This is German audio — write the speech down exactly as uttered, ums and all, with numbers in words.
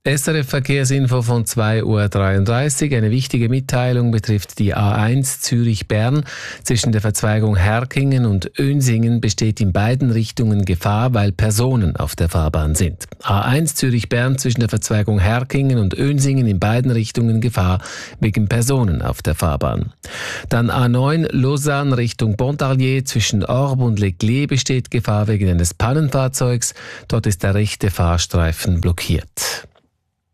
S R F Verkehrsinfo von zwei Uhr dreiunddreißig. Eine wichtige Mitteilung betrifft die A eins Zürich-Bern. Zwischen der Verzweigung Herkingen und Önsingen besteht in beiden Richtungen Gefahr, weil Personen auf der Fahrbahn sind. A eins Zürich-Bern zwischen der Verzweigung Herkingen und Önsingen in beiden Richtungen Gefahr wegen Personen auf der Fahrbahn. Dann A neun Lausanne Richtung Pontarlier zwischen Orbe und Leclerc besteht Gefahr wegen eines Pannenfahrzeugs. Dort ist der rechte Fahrstreifen blockiert.